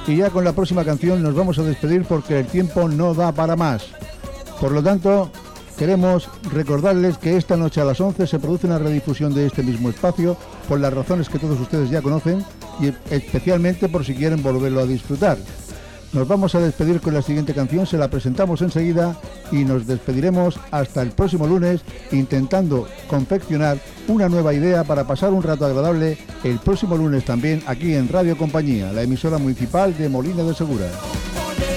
y ya con la próxima canción nos vamos a despedir porque el tiempo no da para más. Por lo tanto, queremos recordarles que esta noche a las 11 se produce una redifusión de este mismo espacio por las razones que todos ustedes ya conocen y especialmente por si quieren volverlo a disfrutar. Nos vamos a despedir con la siguiente canción, se la presentamos enseguida y nos despediremos hasta el próximo lunes intentando confeccionar una nueva idea para pasar un rato agradable el próximo lunes también aquí en Radio Compañía, la emisora municipal de Molina de Segura.